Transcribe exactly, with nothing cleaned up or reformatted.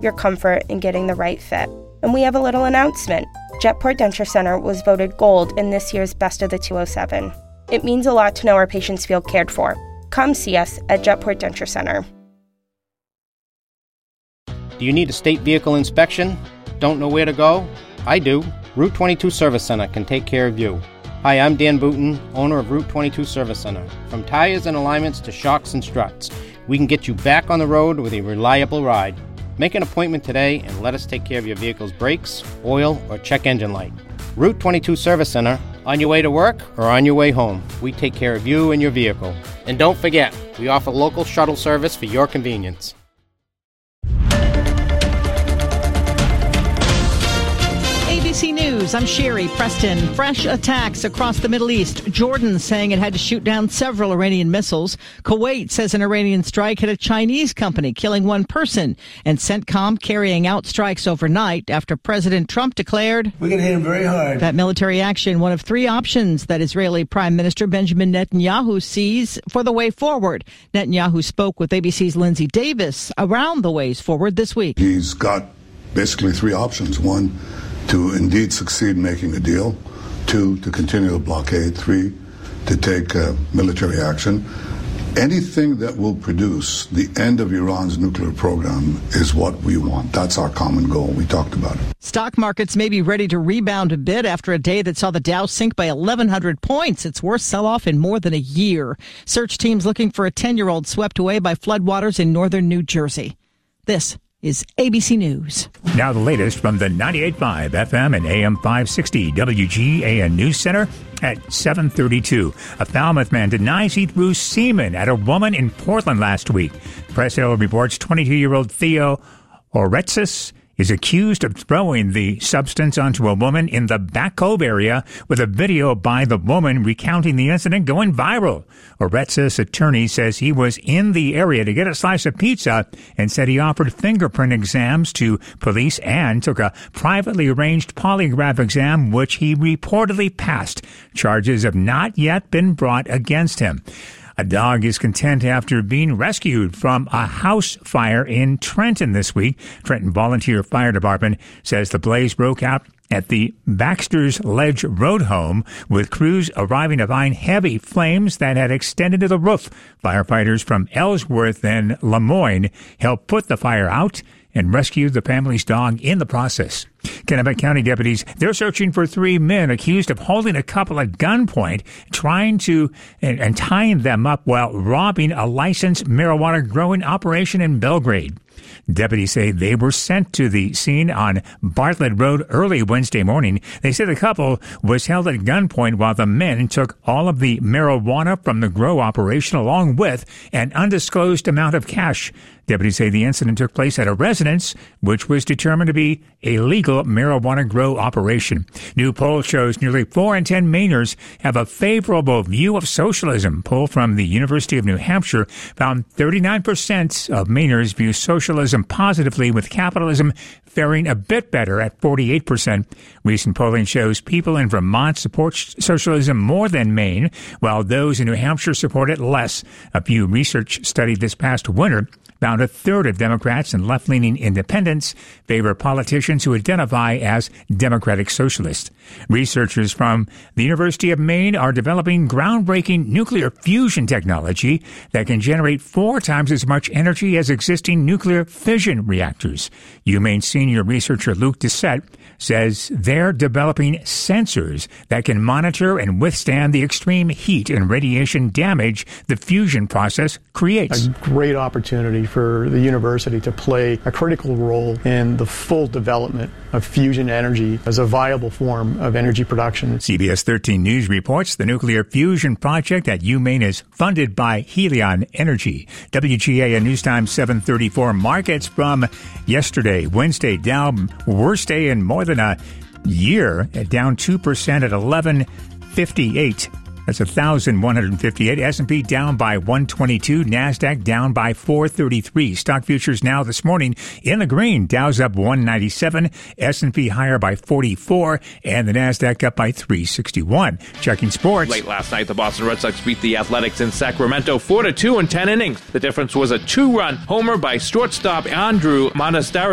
your comfort, and getting the right fit. And we have a little announcement. Jetport Denture Center was voted gold in this year's Best of the two oh seven. It means a lot to know our patients feel cared for. Come see us at Jetport Denture Center. Do you need a state vehicle inspection? Don't know where to go? I do. Route twenty-two Service Center can take care of you. Hi, I'm Dan Booton, owner of Route twenty-two Service Center. From tires and alignments to shocks and struts, we can get you back on the road with a reliable ride. Make an appointment today and let us take care of your vehicle's brakes, oil, or check engine light. Route twenty-two Service Center, on your way to work or on your way home. We take care of you and your vehicle. And don't forget, we offer local shuttle service for your convenience. A B C News, I'm Sherry Preston. Fresh attacks across the Middle East. Jordan saying it had to shoot down several Iranian missiles. Kuwait says an Iranian strike hit a Chinese company, killing one person. And CENTCOM carrying out strikes overnight after President Trump declared, "We're going to hit him very hard." That military action, one of three options that Israeli Prime Minister Benjamin Netanyahu sees for the way forward. Netanyahu spoke with A B C's Lindsay Davis around the ways forward this week. He's got basically three options. One, to indeed succeed in making a deal. Two, to continue the blockade. Three, to take uh, military action. Anything that will produce the end of Iran's nuclear program is what we want. That's our common goal. We talked about it. Stock markets may be ready to rebound a bit after a day that saw the Dow sink by eleven hundred points. Its worst sell-off in more than a year. Search teams looking for a ten-year-old swept away by floodwaters in northern New Jersey. This is A B C News. Now the latest from the ninety-eight point five F M and A M five sixty W G A N News Center at seven thirty-two. A Falmouth man denies he threw semen at a woman in Portland last week. Press Hill reports twenty-two-year-old Theo Oretsis is accused of throwing the substance onto a woman in the Back Cove area, with a video by the woman recounting the incident going viral. Oretsis' attorney says he was in the area to get a slice of pizza and said he offered fingerprint exams to police and took a privately arranged polygraph exam, which he reportedly passed. Charges have not yet been brought against him. A dog is content after being rescued from a house fire in Trenton this week. Trenton Volunteer Fire Department says the blaze broke out at the Baxter's Ledge Road home, with crews arriving to find heavy flames that had extended to the roof. Firefighters from Ellsworth and Lemoyne helped put the fire out and rescued the family's dog in the process. Kennebec County deputies, they're searching for three men accused of holding a couple at gunpoint, trying to and, and tying them up while robbing a licensed marijuana growing operation in Belgrade. Deputies say they were sent to the scene on Bartlett Road early Wednesday morning. They said the couple was held at gunpoint while the men took all of the marijuana from the grow operation along with an undisclosed amount of cash. Deputies say the incident took place at a residence, which was determined to be a legal marijuana grow operation. New poll shows nearly four in ten Mainers have a favorable view of socialism. Poll from the University of New Hampshire found thirty-nine percent of Mainers view socialism positively, with capitalism faring a bit better at forty-eight percent. Recent polling shows people in Vermont support socialism more than Maine, while those in New Hampshire support it less. A Pew Research study this past winter found a third of Democrats and left-leaning independents favor politicians who identify as Democratic Socialists. Researchers from the University of Maine are developing groundbreaking nuclear fusion technology that can generate four times as much energy as existing nuclear fission reactors. UMaine senior researcher Luke Doucette says they're developing sensors that can monitor and withstand the extreme heat and radiation damage the fusion process creates. A great opportunity for the university to play a critical role in the full development of fusion energy as a viable form of energy production. C B S thirteen News reports the nuclear fusion project at UMaine is funded by Helion Energy. W G A N News Time seven thirty-four. Markets from yesterday, Wednesday, down worst day in more than a year, down two percent at eleven fifty-eight. That's one thousand one hundred fifty-eight. S and P down by one twenty-two. NASDAQ down by four thirty-three. Stock futures now this morning in the green. Dow's up one ninety-seven. S and P higher by forty-four. And the NASDAQ up by three sixty-one. Checking sports. Late last night, the Boston Red Sox beat the Athletics in Sacramento four to two in ten innings. The difference was a two-run homer by shortstop Andrew Monasterio.